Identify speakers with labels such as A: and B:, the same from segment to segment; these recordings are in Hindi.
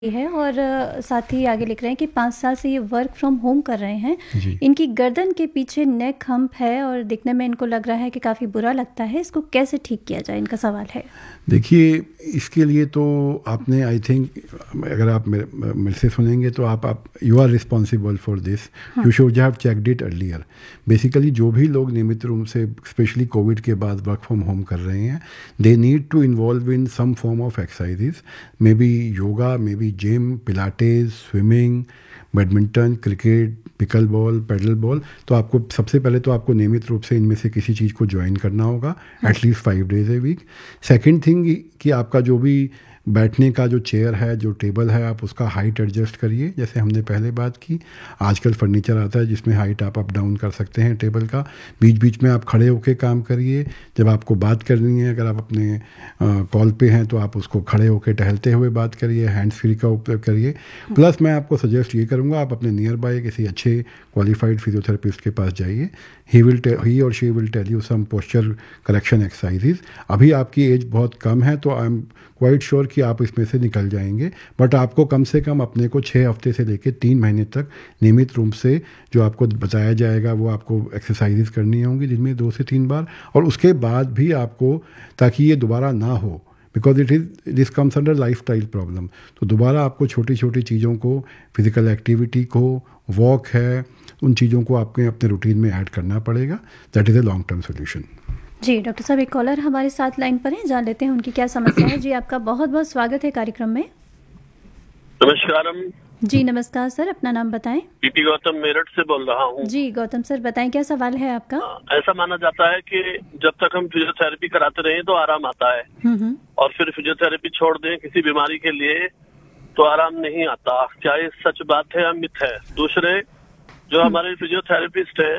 A: है और साथ ही आगे लिख रहे हैं कि 5 साल से ये वर्क फ्रॉम होम कर रहे हैं।
B: जी।
A: इनकी गर्दन के पीछे नेक हम्प है और दिखने में इनको लग रहा है कि काफ़ी बुरा लगता है। इसको कैसे ठीक किया जाए, इनका सवाल है।
B: देखिए, इसके लिए तो आपने आई थिंक अगर आप मेरे से सुनेंगे तो आप you are responsible for this, you should have checked it earlier. Basically जो भी लोग नियमित रूप से स्पेशली कोविड के बाद वर्क फ्रॉम होम कर रहे हैं, they need to involve in some form of exercises, may be yoga, may be gym, Pilates, swimming, badminton, cricket, pickle ball, pedal ball. तो आपको सबसे पहले तो आपको नियमित रूप से इनमें से किसी चीज़ को ज्वाइन करना होगा at least 5 days a week. Second thing कि आपका जो भी बैठने का जो चेयर है, जो टेबल है, आप उसका हाइट एडजस्ट करिए। जैसे हमने पहले बात की, आजकल फर्नीचर आता है जिसमें हाइट आप अप डाउन कर सकते हैं टेबल का। बीच बीच में आप खड़े होकर काम करिए। जब आपको बात करनी है, अगर आप अपने कॉल पे हैं तो आप उसको खड़े होकर टहलते हुए बात करिए, हैंड्स फ्री का उपयोग करिए। प्लस मैं आपको सजेस्ट ये करूँगा, आप अपने नियर बाय किसी अच्छे क्वालिफाइड फिजियोथेरेपिस्ट के पास जाइए। ही और she will tell you some posture correction exercises. अभी आपकी एज बहुत कम है तो आई एम क्वाइट श्योर कि आप इसमें से निकल जाएंगे, बट आपको कम से कम अपने को 6 हफ्ते से लेकर 3 महीने तक नियमित रूप से जो आपको बताया जाएगा वो आपको एक्सरसाइजेज करनी होंगी दिन में 2 से 3 बार। और उसके बाद भी आपको, ताकि ये दोबारा ना हो, because this comes under life style problem, तो दोबारा आपको छोटी छोटी चीज़ों को, फिजिकल एक्टिविटी को, वॉक है, उन चीज़ों को आपके अपने रूटीन में ऐड करना पड़ेगा। That is a long term solution.
A: Ji doctor साहब, एक कॉलर हमारे साथ लाइन पर हैं, जान लेते हैं उनकी क्या समस्या है। जी, आपका बहुत बहुत स्वागत है कार्यक्रम में।
C: नमस्कार।
A: जी नमस्कार सर, अपना नाम बताएं।
C: पीटी गौतम मेरठ से बोल रहा हूँ।
A: जी गौतम सर, बताएं क्या सवाल है आपका।
C: ऐसा माना जाता है कि जब तक हम फिजियोथेरेपी कराते रहे तो आराम आता है, और फिर फिजियोथेरेपी छोड़ दें किसी बीमारी के लिए तो आराम नहीं आता। क्या ये सच बात है या मिथ है? दूसरे, जो हमारे फिजियोथेरेपिस्ट है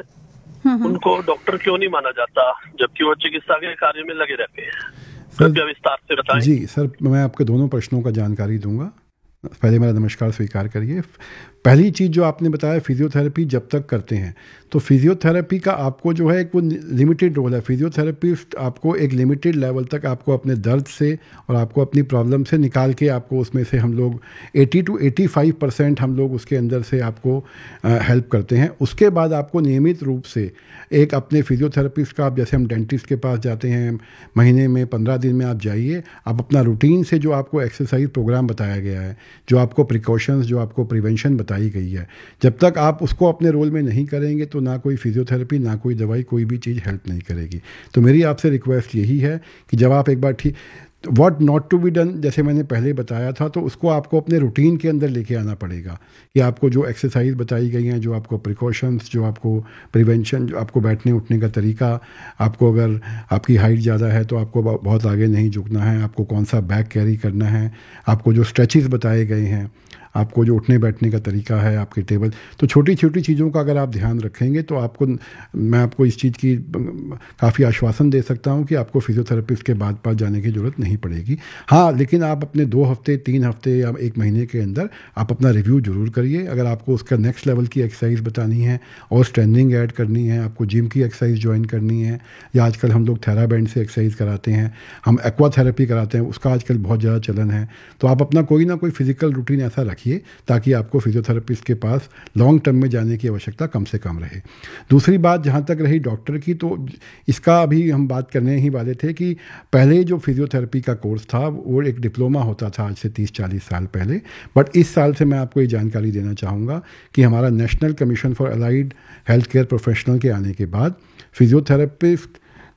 C: उनको डॉक्टर क्यों नहीं माना जाता, जबकि वो चिकित्सा के कार्य में लगे रहते हैं? कृपया विस्तार से बताएं।
B: जी सर, मैं आपके दोनों प्रश्नों का जानकारी दूंगा। पहले मेरा नमस्कार स्वीकार करिए। पहली चीज़ जो आपने बताया, फिजियोथेरेपी जब तक करते हैं, तो फिजियोथेरेपी का आपको जो है एक वो लिमिटेड रोल है। फिजियोथेरेपिस्ट आपको एक लिमिटेड लेवल तक आपको अपने दर्द से और आपको अपनी प्रॉब्लम से निकाल के, आपको उसमें से हम लोग 80 to 85% हम लोग उसके अंदर से आपको हेल्प करते हैं। उसके बाद आपको नियमित रूप से एक अपने फिजियोथेरेपिस्ट का, आप जैसे हम डेंटिस्ट के पास जाते हैं, महीने में 15 दिन में आप जाइए। आप अपना रूटीन से जो आपको एक्सरसाइज प्रोग्राम बताया गया है, जो आपको प्रिकॉशंस, जो आपको प्रिवेंशन बताई गई है, जब तक आप उसको अपने रोल में नहीं करेंगे तो ना कोई फिजियोथेरेपी, ना कोई दवाई, कोई भी चीज़ हेल्प नहीं करेगी। तो मेरी आपसे रिक्वेस्ट यही है कि जब आप एक बार ठीक, what not to be done, जैसे मैंने पहले बताया था, तो उसको आपको अपने रूटीन के अंदर लेके आना पड़ेगा कि आपको जो एक्सरसाइज बताई गई हैं, जो आपको प्रिकॉशंस, जो आपको प्रिवेंशन, जो आपको बैठने उठने का तरीका, आपको अगर आपकी हाइट ज़्यादा है तो आपको बहुत आगे नहीं झुकना है, आपको कौन सा बैग कैरी करना है, आपको जो स्ट्रेचेस बताए गए हैं, आपको जो उठने बैठने का तरीका है, आपके टेबल, तो छोटी छोटी चीज़ों का अगर आप ध्यान रखेंगे तो आपको, मैं आपको इस चीज़ की काफ़ी आश्वासन दे सकता हूँ कि आपको फिजियोथेरेपिस्ट के बाद पास जाने की ज़रूरत नहीं पड़ेगी। हाँ, लेकिन आप अपने 2 हफ्ते, 3 हफ्ते या 1 महीने के अंदर आप अपना रिव्यू ज़रूर करिए। अगर आपको उसका नेक्स्ट लेवल की एक्सरसाइज बतानी है और स्ट्रेंथनिंग ऐड करनी है, आपको जिम की एक्सरसाइज ज्वाइन करनी है, या आजकल हम लोग थेराबैंड से एक्सरसाइज कराते हैं, हम एक्वा थेरेपी कराते हैं, उसका आजकल बहुत ज़्यादा चलन है। तो आप अपना कोई ना कोई फिजिकल रूटीन ऐसा रखिए ताकि आपको फिजियोथेरेपिस्ट के पास लॉन्ग टर्म में जाने की आवश्यकता कम से कम रहे। दूसरी बात जहाँ तक रही डॉक्टर की, तो इसका अभी हम बात करने ही वाले थे कि पहले जो फिजियोथेरेपी का कोर्स था वो एक डिप्लोमा होता था आज से 30-40 साल पहले, बट इस साल से मैं आपको ये जानकारी देना चाहूँगा कि हमारा national commission for allied health care professional के आने के बाद फिजियोथेरेपिस्ट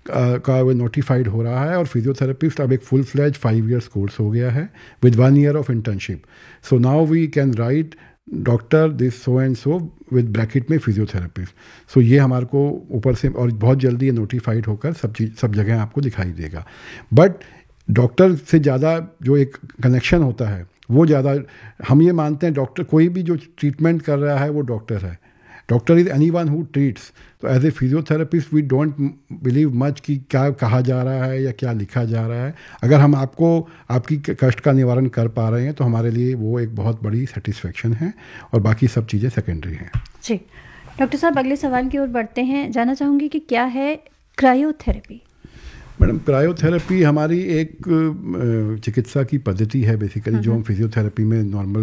B: का वो नोटिफाइड हो रहा है, और फिजियोथेरेपिस्ट अब एक फुल फ्लेज 5 years कोर्स हो गया है with 1 year of internship. So now we can write doctor this so and so with bracket में फिजियोथेरेपिस्ट। सो ये हमारे को ऊपर से, और बहुत जल्दी ये नोटिफाइड होकर सब जगह आपको दिखाई देगा। बट डॉक्टर से ज़्यादा जो एक कनेक्शन होता है वो ज़्यादा, हम ये मानते हैं डॉक्टर, कोई भी जो ट्रीटमेंट कर रहा है वो डॉक्टर है। Doctor is anyone who treats. तो as a physiotherapist we don't believe much कि क्या कहा जा रहा है या क्या लिखा जा रहा है। अगर हम आपको आपकी कष्ट का निवारण कर पा रहे हैं तो हमारे लिए वो एक बहुत बड़ी सेटिस्फेक्शन है, और बाकी सब चीज़ें सेकेंडरी हैं।
A: जी डॉक्टर साहब, अगले सवाल की ओर बढ़ते हैं। जानना चाहूँगी कि क्या है क्रायोथेरेपी।
B: मैडम क्रायोथेरेपी हमारी एक चिकित्सा की पद्धति है बेसिकली, जो हम फिजियोथेरेपी में नॉर्मल